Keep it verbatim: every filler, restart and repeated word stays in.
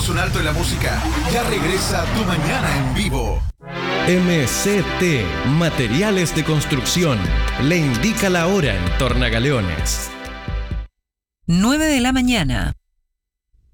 Hagamos un alto en la música. Ya regresa Tu Mañana en Vivo. M C T, Materiales de Construcción, le indica la hora en Tornagaleones. nueve de la mañana.